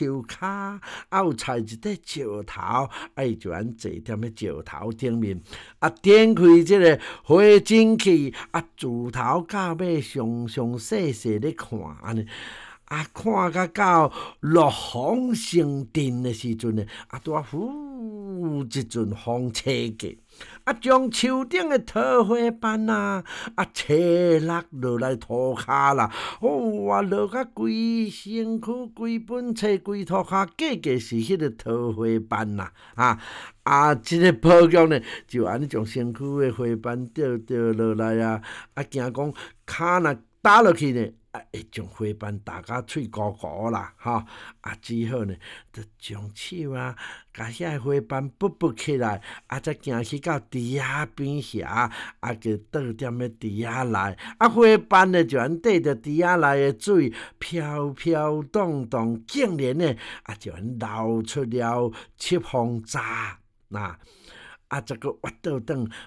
树骹，有踩一块石头，伊就安坐踮咧石头顶面，点开即个花蒸气，自头到尾详详细细咧看安尼。看到落风成阵的时阵呢，拄呼一阵风吹过，将树顶的桃花瓣吹落落来涂骹啦，落甲规身躯、规本册、规涂骹，个是迄个桃花瓣啦，即个宝玉呢，就安尼将身躯的花瓣掉落来惊讲骹若打落去呢。会将花瓣打甲喙糊糊啦，只好呢，就将手甲遐花瓣拔起来，再行去到池仔边遐，就倒踮咧池仔内，花瓣呢就安缀着池仔内的水，飘飘荡荡，竟然呢，就安流出了七方渣，再个挖倒转，